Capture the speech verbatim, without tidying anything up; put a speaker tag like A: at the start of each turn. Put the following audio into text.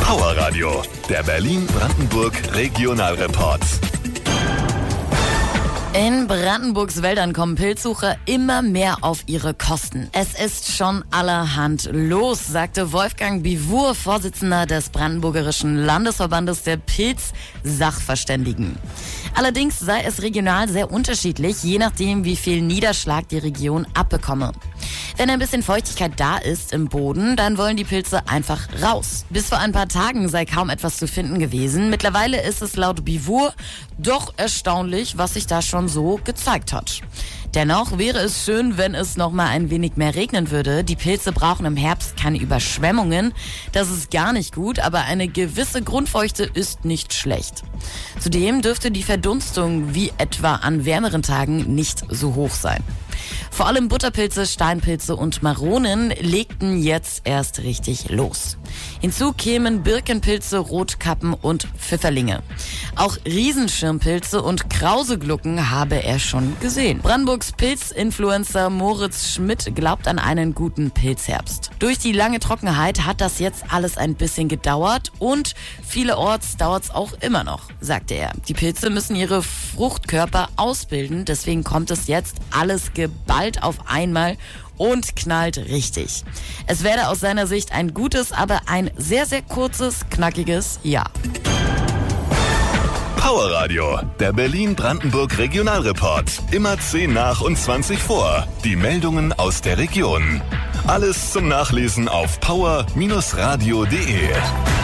A: Power Radio, der Berlin-Brandenburg Regionalreport.
B: In Brandenburgs Wäldern kommen Pilzsucher immer mehr auf ihre Kosten. Es ist schon allerhand los, sagte Wolfgang Bivour, Vorsitzender des Brandenburgerischen Landesverbandes der Pilz-Sachverständigen. Allerdings sei es regional sehr unterschiedlich, je nachdem, wie viel Niederschlag die Region abbekomme. Wenn ein bisschen Feuchtigkeit da ist im Boden, dann wollen die Pilze einfach raus. Bis vor ein paar Tagen sei kaum etwas zu finden gewesen. Mittlerweile ist es laut Bivour doch erstaunlich, was sich da schon so gezeigt hat. Dennoch wäre es schön, wenn es noch mal ein wenig mehr regnen würde. Die Pilze brauchen im Herbst keine Überschwemmungen. Das ist gar nicht gut, aber eine gewisse Grundfeuchte ist nicht schlecht. Zudem dürfte die Verdunstung wie etwa an wärmeren Tagen nicht so hoch sein. Vor allem Butterpilze, Steinpilze und Maronen legten jetzt erst richtig los. Hinzu kämen Birkenpilze, Rotkappen und Pfifferlinge. Auch Riesenschirmpilze und Krauseglucken habe er schon gesehen. Brandenburgs Pilzinfluencer Moritz Schmidt glaubt an einen guten Pilzherbst. Durch die lange Trockenheit hat das jetzt alles ein bisschen gedauert und vielerorts dauert es auch immer noch, sagte er. Die Pilze müssen ihre Fruchtkörper ausbilden, deswegen kommt es jetzt alles geballt auf einmal und knallt richtig. Es werde aus seiner Sicht ein gutes, aber ein sehr, sehr kurzes, knackiges Jahr.
A: Power Radio, der Berlin-Brandenburg Regionalreport. Immer zehn nach und zwanzig vor. Die Meldungen aus der Region. Alles zum Nachlesen auf power Bindestrich radio punkt de.